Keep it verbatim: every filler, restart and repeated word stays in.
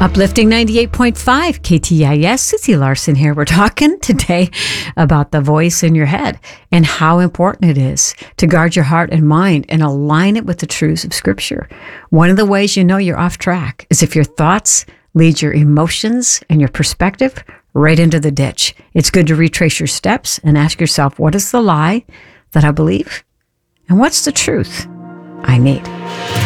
Uplifting ninety-eight point five K T I S, Susie Larson here. We're talking today about the voice in your head and how important it is to guard your heart and mind and align it with the truths of Scripture. One of the ways you know you're off track is if your thoughts lead your emotions and your perspective right into the ditch. It's good to retrace your steps and ask yourself, what is the lie that I believe? And what's the truth I need?